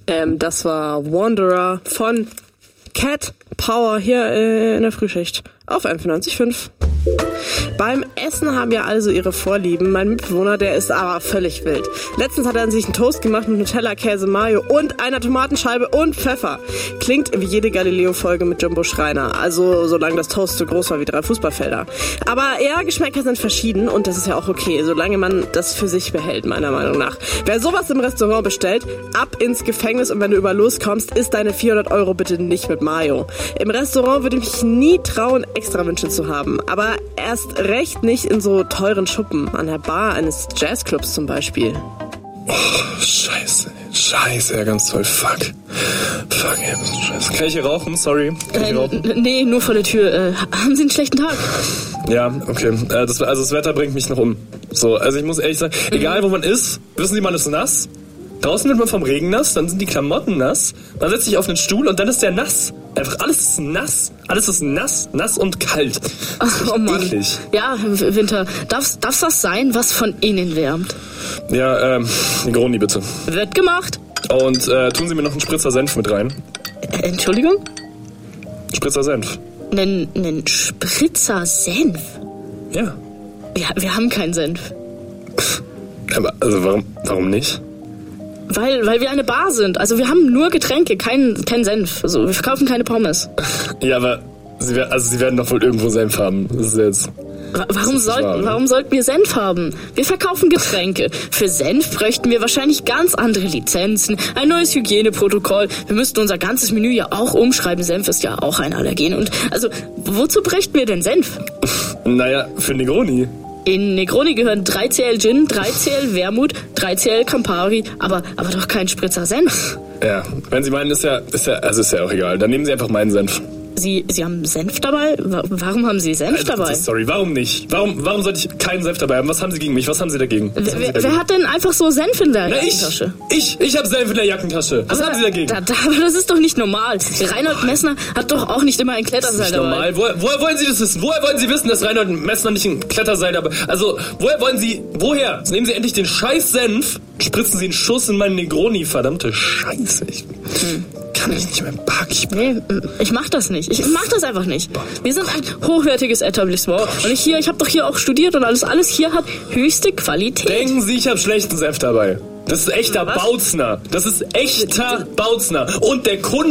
Das war Wanderer von Cat Power hier in der Frühschicht auf M94.5. Beim Essen haben ja alle so ihre Vorlieben. Mein Mitbewohner, der ist aber völlig wild. Letztens hat er sich einen Toast gemacht mit Nutella, Käse, Mayo und einer Tomatenscheibe und Pfeffer. Klingt wie jede Galileo-Folge mit Jumbo Schreiner. Also solange das Toast so groß war wie 3 Fußballfelder. Aber ja, Geschmäcker sind verschieden und das ist ja auch okay, solange man das für sich behält, meiner Meinung nach. Wer sowas im Restaurant bestellt, ab ins Gefängnis, und wenn du über loskommst, isst deine 400 € bitte nicht mit Mayo. Im Restaurant würde ich mich nie trauen, Extrawünsche zu haben. Aber erst recht nicht in so teuren Schuppen, an der Bar eines Jazzclubs zum Beispiel. Oh, scheiße, ja, ganz toll, fuck, ey, was ist Scheiße. Kann ich hier rauchen? Sorry, kann ich hier rauchen? Nee, nur vor der Tür. Haben Sie einen schlechten Tag? Ja, okay, das Wetter bringt mich noch um. So, also ich muss ehrlich sagen, egal wo man ist, wissen Sie, man ist nass. Draußen wird man vom Regen nass, dann sind die Klamotten nass, man setzt sich auf einen Stuhl und dann ist der nass. Einfach alles ist nass. Alles ist nass und kalt. Oh Mann. Eklig. Ja, Winter, darf's das sein, was von innen wärmt? Ja, Negroni bitte. Wird gemacht. Und tun Sie mir noch einen Spritzer Senf mit rein. Entschuldigung? Spritzer Senf. Nen Spritzer Senf? Ja. Ja, wir haben keinen Senf. Aber, also warum nicht? Weil wir eine Bar sind. Also wir haben nur Getränke, kein Senf. Also wir verkaufen keine Pommes. Ja, aber Sie werden doch wohl irgendwo Senf haben. Das ist jetzt... Warum sollten wir Senf haben? Wir verkaufen Getränke. Für Senf bräuchten wir wahrscheinlich ganz andere Lizenzen, ein neues Hygieneprotokoll. Wir müssten unser ganzes Menü ja auch umschreiben. Senf ist ja auch ein Allergen. Und also, wozu bräuchten wir denn Senf? Naja, für Negroni. In Negroni gehören 3cl Gin, 3cl Wermut, 3cl Campari, aber doch kein Spritzer Senf. Ja, wenn Sie meinen, ist ja auch egal. Dann nehmen Sie einfach meinen Senf. Sie haben Senf dabei? Warum haben Sie Senf dabei? Sorry, warum nicht? Warum sollte ich keinen Senf dabei haben? Was haben Sie gegen mich? Was haben Sie dagegen? Wer hat denn einfach so Senf in der Jackentasche? Ich habe Senf in der Jackentasche. Was haben Sie dagegen? Aber das ist doch nicht normal. Reinhold Messner hat doch auch nicht immer ein Kletterseil dabei. Das ist normal. Woher wollen Sie das wissen? Woher wollen Sie wissen, dass Reinhold Messner nicht ein Kletterseil dabei hat? Also, woher? Nehmen Sie endlich den scheiß Senf, spritzen Sie einen Schuss in meinen Negroni, verdammte Scheiße. Kann ich nicht mehr packen. Nee, ich mach das nicht. Ich mach das einfach nicht. Wir sind ein hochwertiges Etablissement. Und ich habe doch hier auch studiert und alles hier hat höchste Qualität. Denken Sie, ich habe schlechten Senf dabei. Das ist echter Bautzner. Und der Kunde